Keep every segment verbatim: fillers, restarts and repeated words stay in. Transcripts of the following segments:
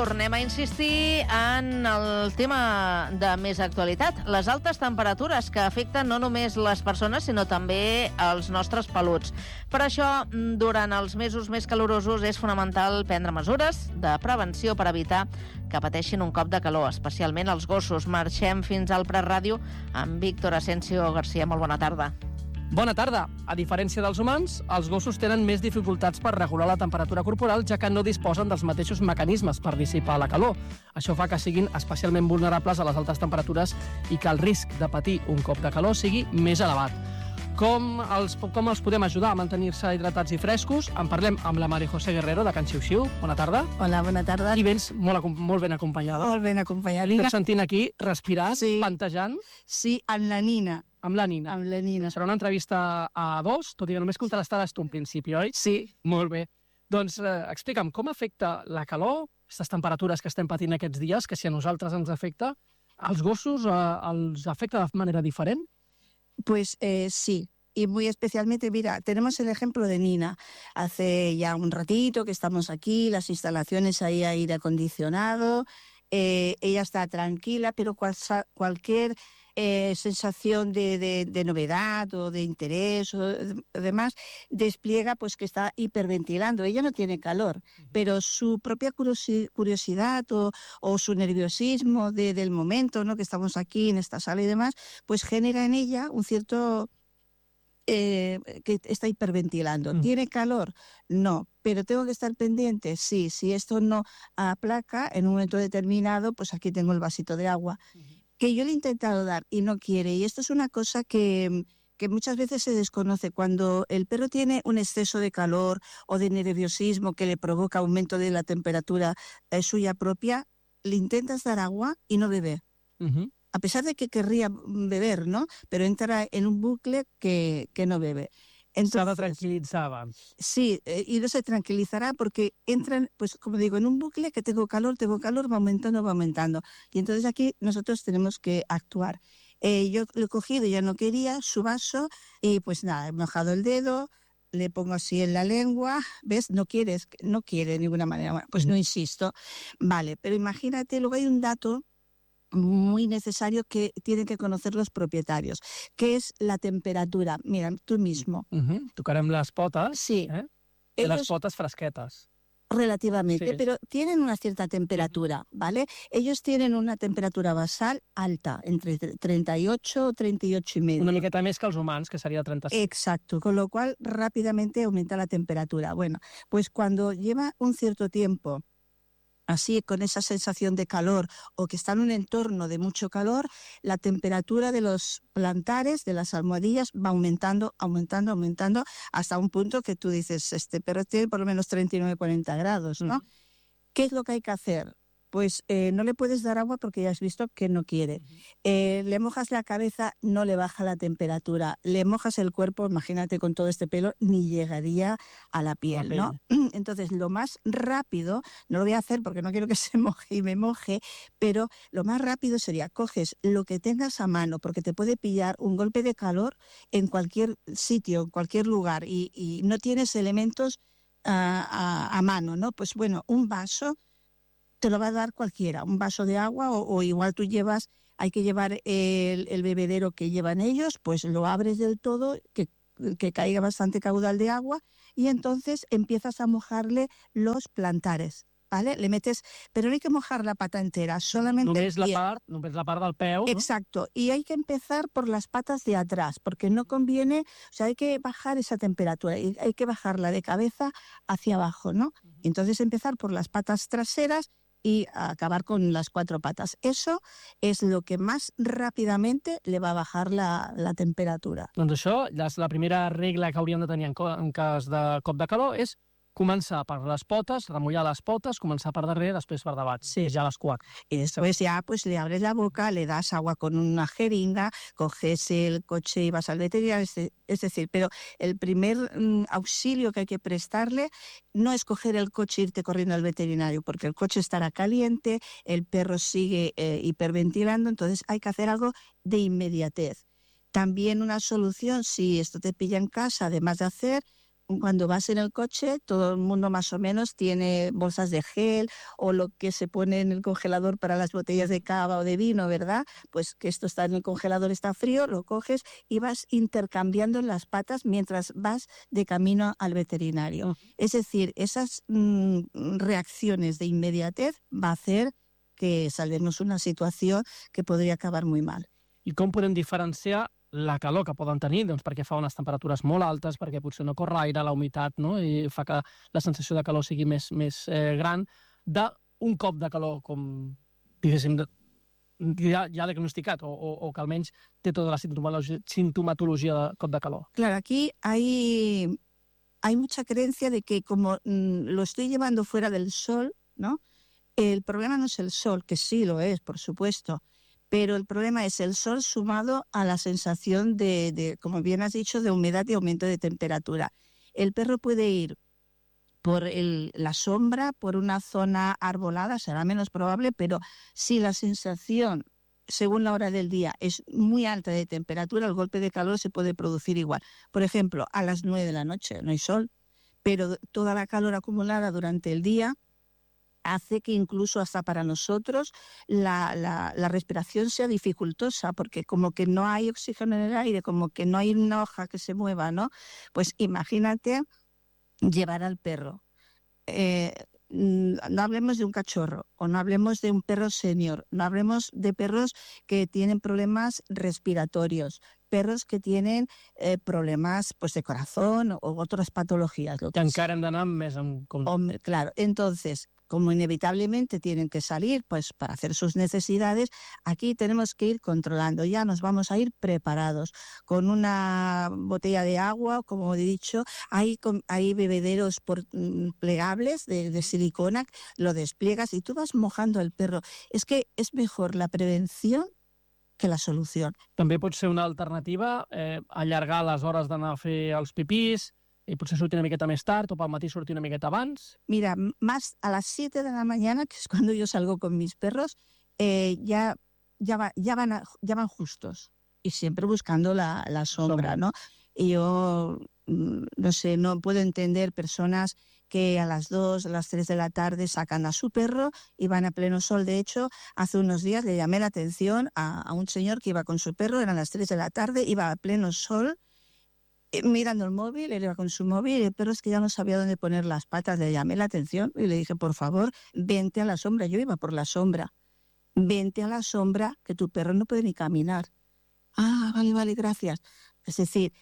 tornem a insistir en el tema de més actualitat, les altes temperatures que afecten no només les persones, sinó també els nostres peluts. Per això, durant els mesos més calorosos és fonamental prendre mesures de prevenció per evitar que pateixin un cop de calor, especialment els gossos. Marxem fins al Prat Ràdio amb Víctor Asensio García. Molt bona tarda. Bona tarda. A diferència dels humans, els gossos tenen més dificultats per regular la temperatura corporal, ja que no disposen dels mateixos mecanismes per dissipar la calor. Això fa que siguin especialment vulnerables a les altes temperatures i que el risc de patir un cop de calor sigui més elevat. Com els, com els podem ajudar a mantenir-se hidratats i frescos? En parlem amb la Mari José Guerrero, de Can Xiu-Xiu. Bona tarda. Hola, bona tarda. I vens molt, molt ben acompanyada. Molt ben acompanyada. Estem sentint aquí, respirar, sí. Pantejant. Sí, amb la Nina. Amb la Nina. Amb la Nina. Serà una entrevista a dos, tot i que només contrastaràs tu en principi, oi? Sí. Molt bé. Doncs eh, explica'm, com afecta la calor, aquestes temperatures que estem patint aquests dies, que si a nosaltres ens afecta, als gossos eh, els afecta de manera diferent? Pues eh, sí. Y muy especialmente, mira, tenemos el ejemplo de Nina. Hace ya un ratito que estamos aquí, las instalaciones ahí a aire acondicionado, eh, ella está tranquila, pero cual, cualquier eh, sensación de, de, de novedad o de interés o demás, despliega pues que está hiperventilando. Ella no tiene calor, uh-huh. pero su propia curiosidad o, o su nerviosismo de, del momento, ¿no? Que estamos aquí en esta sala y demás, pues genera en ella un cierto... Eh, que está hiperventilando. Mm. ¿Tiene calor? No. ¿Pero tengo que estar pendiente? Sí. Si esto no aplaca, en un momento determinado, pues aquí tengo el vasito de agua, mm. que yo le he intentado dar y no quiere. Y esto es una cosa que, que muchas veces se desconoce. Cuando el perro tiene un exceso de calor o de nerviosismo que le provoca aumento de la temperatura eh, suya propia, le intentas dar agua y no bebe. Mm-hmm. A pesar de que querría beber, ¿no? Pero entra en un bucle que, que no bebe. Entonces, se tranquilizaba. Sí, eh, y no se tranquilizará porque entran, pues como digo, en un bucle que tengo calor, tengo calor, va aumentando, va aumentando. Y entonces aquí nosotros tenemos que actuar. Eh, yo lo he cogido, ya no quería, su vaso, y pues nada, he mojado el dedo, le pongo así en la lengua, ¿ves? No quieres, no quiere de ninguna manera. Bueno, pues no insisto. Vale, pero imagínate, luego hay un dato muy necesario que tienen que conocer los propietarios, que es la temperatura. Mira, tú mismo. Uh-huh. Tocarem les potes. Sí. Eh? I les potes fresquetes. Relativamente, sí. Pero tienen una cierta temperatura, ¿vale? Ellos tienen una temperatura basal alta, entre treinta y ocho o treinta y ocho y medio. Una miqueta més que els humans, que seria trenta-cinc. Exacto, con lo cual rápidamente aumenta la temperatura. Bueno, pues cuando lleva un cierto tiempo así con esa sensación de calor o que está en un entorno de mucho calor, la temperatura de los plantares, de las almohadillas, va aumentando, aumentando, aumentando, hasta un punto que tú dices, este perro tiene por lo menos treinta y nueve, cuarenta grados, ¿no? Mm. ¿Qué es lo que hay que hacer? Pues eh, no le puedes dar agua porque ya has visto que no quiere. Uh-huh. Eh, le mojas la cabeza, no le baja la temperatura. Le mojas el cuerpo, imagínate con todo este pelo, ni llegaría a la piel, la ¿no? Piel. Entonces, lo más rápido, no lo voy a hacer porque no quiero que se moje y me moje, pero lo más rápido sería, coges lo que tengas a mano, porque te puede pillar un golpe de calor en cualquier sitio, en cualquier lugar, y, y no tienes elementos uh, a, a mano, ¿no? Pues bueno, un vaso te lo va a dar cualquiera, un vaso de agua o, o igual tú llevas, hay que llevar el, el bebedero que llevan ellos, pues lo abres del todo, que, que caiga bastante caudal de agua y entonces empiezas a mojarle los plantares, ¿vale? Le metes, pero no hay que mojar la pata entera, solamente només la part, només la part del peu, ¿no? Exacto, y hay que empezar por las patas de atrás, porque no conviene, o sea, hay que bajar esa temperatura, y hay que bajarla de cabeza hacia abajo, ¿no? Uh-huh. Entonces empezar por las patas traseras y acabar con las cuatro patas. Eso es lo que más rápidamente le va a bajar la, la temperatura. Doncs això, la primera regla que hauríem de tenir en, en cas de cop de calor és començar per les potes, remullar les potes, començar per darrere, després per davant. Sí. Ya las cuatro. Y después ya pues le abres la boca, le das agua con una jeringa, coges el coche y vas al veterinario, es decir, pero el primer um, auxilio que hay que prestarle no es coger el coche e irte corriendo al veterinario, porque el coche estará caliente, el perro sigue eh, hiperventilando, entonces hay que hacer algo de inmediatez. También una solución, si esto te pilla en casa, además de hacer cuando vas en el coche, todo el mundo más o menos tiene bolsas de gel o lo que se pone en el congelador para las botellas de cava o de vino, ¿verdad? Pues que esto está en el congelador, está frío, lo coges y vas intercambiando las patas mientras vas de camino al veterinario. Uh-huh. Es decir, esas mm, reacciones de inmediatez va a hacer que salvemos una situació que podria acabar molt mal. I com podem diferenciar la calor que poden tenir, doncs perquè fa unes temperatures molt altes, perquè potser no corre aire, la humitat, no? I fa que la sensació de calor sigui més, més eh, gran, d'un cop de calor, com diguéssim, de, ja, ja diagnosticat, o, o, o que almenys té tota la sintomatologia, sintomatologia de cop de calor. Claro, aquí hay, hay mucha creencia de que como mmm, lo estoy llevando fuera del sol, ¿no? El problema no es el sol, que sí lo es, por supuesto, pero el problema es el sol sumado a la sensación de, de, como bien has dicho, de humedad y aumento de temperatura. El perro puede ir por el, la sombra, por una zona arbolada, será menos probable, pero si la sensación, según la hora del día, es muy alta de temperatura, el golpe de calor se puede producir igual. Por ejemplo, a las nueve de la noche no hay sol, pero toda la calor acumulada durante el día hace que incluso hasta para nosotros la, la, la respiración sea dificultosa, porque como que no hay oxígeno en el aire, como que no hay una hoja que se mueva, ¿no? Pues imagínate llevar al perro. Eh, no hablemos de un cachorro, o no hablemos de un perro senior, no hablemos de perros que tienen problemas respiratorios, perros que tienen eh, problemas pues, de corazón o otras patologías. Lo que encara hem d'anar més en compte. Claro, entonces, como inevitablemente tienen que salir pues, para hacer sus necesidades, aquí tenemos que ir controlando. Ya nos vamos a ir preparados con una botella de agua, como he dicho. Hay, hay bebederos por, plegables de, de silicona, lo despliegas y tú vas mojando al perro. Es que es mejor la prevención que la solució. També pot ser una alternativa eh, allargar les hores d'anar a fer els pipís, y potser sortir una miqueta més tard o pel matí sortir una miqueta abans. Mira, más a las siete de la mañana, que es cuando yo salgo con mis perros, eh, ya, ya, va, ya, van a, ya van justos y siempre buscando la, la sombra, ¿no? Y yo, no sé, no puedo entender personas que a las dos, a las tres de la tarde sacan a su perro y van a pleno sol. De hecho, hace unos días le llamé la atención a, a un señor que iba con su perro, eran las tres de la tarde, iba a pleno sol, mirando el móvil, él iba con su móvil, pero es que ya no sabía dónde poner las patas. Le llamé la atención y le dije, por favor, vente a la sombra. Yo iba por la sombra. Vente a la sombra, que tu perro no puede ni caminar. Ah, vale, vale, gracias. Es decir,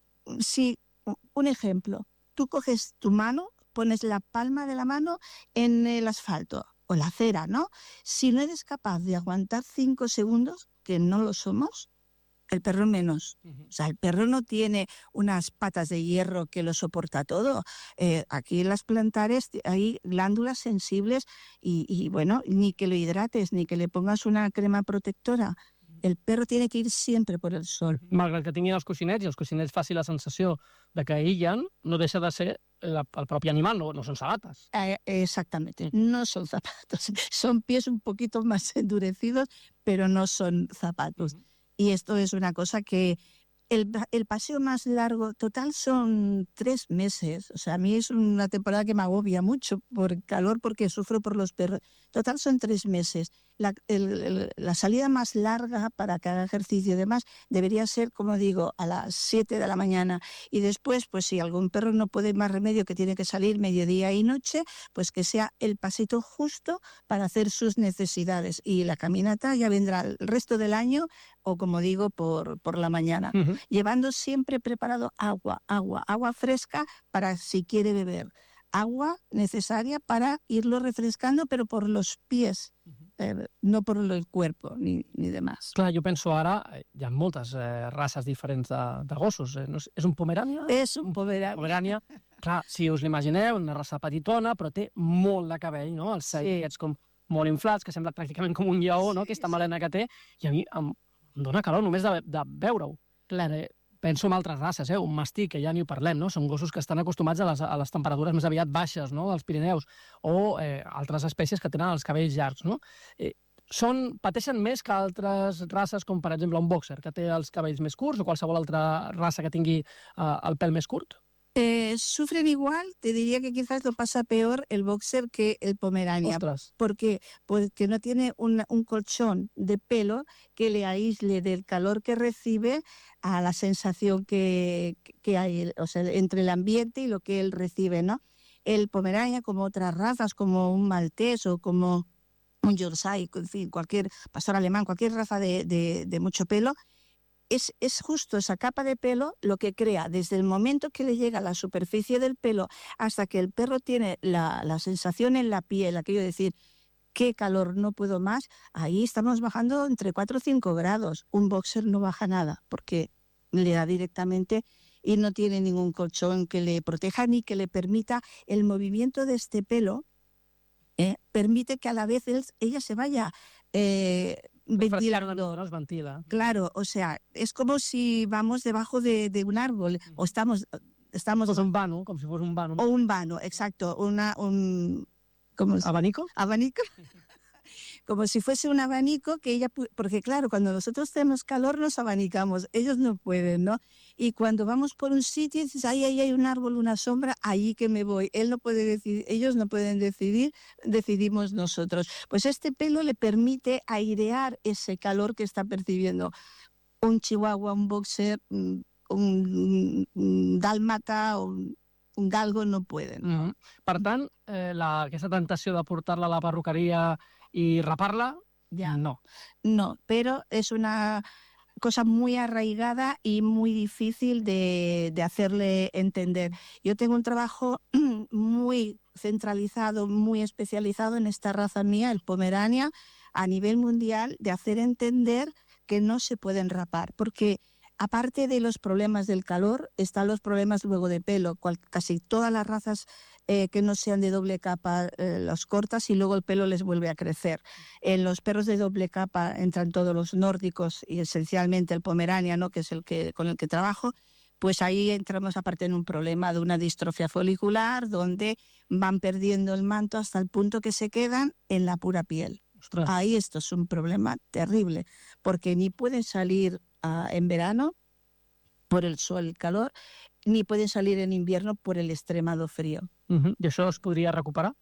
si, un ejemplo, tú coges tu mano, pones la palma de la mano en el asfalto o la acera, ¿no? Si no eres capaz de aguantar cinco segundos, que no lo somos, el perro menos. Uh-huh. O sea, el perro no tiene unas patas de hierro que lo soporta todo. Eh, aquí en las plantares hay glándulas sensibles y, y, bueno, ni que lo hidrates, ni que le pongas una crema protectora. El perro tiene que ir siempre por el sol. Malgrat que tinguin els coixinets i els coixinets faci la sensació de que aïllen, no deixa de ser la, el propi animal, no, no son sabatas. Eh, exactamente, no son zapatos. Son pies un poquito más endurecidos, pero no son zapatos. Uh-huh. Y esto es una cosa que el, el paseo más largo total son tres meses. O sea, a mí es una temporada que me agobia mucho por calor porque sufro por los perros. Total son tres meses. La, el, el, la salida más larga para que haga ejercicio y demás debería ser, como digo, a las siete de la mañana. Y después, pues si algún perro no puede más remedio que tiene que salir mediodía y noche, pues que sea el pasito justo para hacer sus necesidades. Y la caminata ya vendrá el resto del año o, como digo, por, por la mañana. Uh-huh. Llevando siempre preparado agua, agua, agua fresca para si quiere beber. Agua necesaria para irlo refrescando, però per los pies, eh, no per el cuerpo ni, ni demás. Clar, jo penso ara, hi ha moltes eh, races diferents de, de gossos. Eh? No sé, és un pomerània? És un pomerània. Pomerània. Clar, si us l'imagineu, una raça petitona, però té molt de cabell, no? Els seguets sí. com molt inflats, que sembla pràcticament com un lleó, no? Aquesta melena que té, i a mi em, em dóna calor només de, de veure-ho. Clar, eh, penso en altres races, eh? Un mastí, que ja ni ho parlem, no? Són gossos que estan acostumats a les, a les temperatures més aviat baixes, no? Dels Pirineus, o eh, altres espècies que tenen els cabells llargs, no? Eh, són, pateixen més que altres races, com per exemple un boxer, que té els cabells més curts, o qualsevol altra raça que tingui eh, el pèl més curt? Eh, sufren igual, te diría que quizás lo pasa peor el boxer que el Pomerania. Ostras. ¿Por qué? Porque no tiene una, un colchón de pelo que le aísle del calor que recibe a la sensación que, que hay, o sea, entre el ambiente y lo que él recibe, ¿no? El Pomerania, como otras razas, como un maltés o como un Yorkshire, en fin, cualquier pastor alemán, cualquier raza de, de, de mucho pelo, Es, es justo esa capa de pelo lo que crea, desde el momento que le llega a la superficie del pelo hasta que el perro tiene la, la sensación en la piel, aquello de decir, qué calor, no puedo más, ahí estamos bajando entre cuatro o cinco grados. Un boxer no baja nada porque le da directamente y no tiene ningún colchón que le proteja ni que le permita el movimiento de este pelo, eh, permite que a la vez él, ella se vaya eh, ventilando. No es ventila. Claro, o sea, es como si vamos debajo de, de un árbol o estamos... estamos Pues un vano, como si fuera un vano. O un vano, exacto, una, un... ¿cómo es? ¿Abanico? Abanico. Como si fuese un abanico que ella... Porque claro, cuando nosotros tenemos calor nos abanicamos, ellos no pueden, ¿no? Y cuando vamos por un sitio y dices, ahí, ahí hay un árbol, una sombra, allí que me voy. Él no puede decidir, ellos no pueden decidir, decidimos nosotros. Pues este pelo le permite airear ese calor que está percibiendo. Un chihuahua, un boxer, un, un, un dálmata, un, un galgo no pueden. Mm-hmm. Per tant, eh, la, aquesta tentació de portar-la a la perruqueria y raparla, ya no. No, pero es una cosa muy arraigada y muy difícil de, de hacerle entender. Yo tengo un trabajo muy centralizado, muy especializado en esta raza mía, el Pomerania, a nivel mundial, de hacer entender que no se pueden rapar, porque aparte de los problemas del calor, están los problemas luego de pelo. Cual, casi todas las razas eh, que no sean de doble capa eh, los cortas y luego el pelo les vuelve a crecer. En los perros de doble capa entran todos los nórdicos y esencialmente el Pomerania, ¿no? Que es el que, con el que trabajo. Pues ahí entramos aparte en un problema de una distrofia folicular donde van perdiendo el manto hasta el punto que se quedan en la pura piel. Ostras. Ahí esto es un problema terrible, porque ni pueden salir uh, en verano por el sol, el calor, ni pueden salir en invierno por el extremado frío. Uh-huh. ¿Y això es podria recuperar?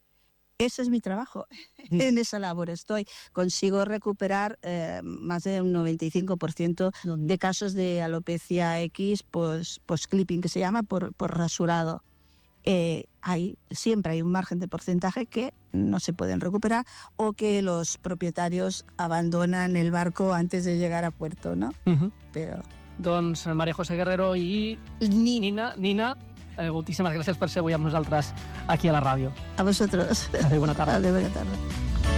Ese es mi trabajo, mm. en esa labor estoy. Consigo recuperar eh, más de un noventa y cinco por ciento de casos de alopecia X post-clipping, que se llama, por, por rasurado. Eh, hay, siempre hay un margen de porcentaje que no se pueden recuperar o que los propietarios abandonan el barco antes de llegar a puerto, ¿no? Uh-huh. Pero... Doncs María José Guerrero i Nina, Nina eh, moltíssimes gràcies per ser avui amb nosaltres aquí a la ràdio. A vosotros. Adéu, bona tarda. Adéu, bona tarda.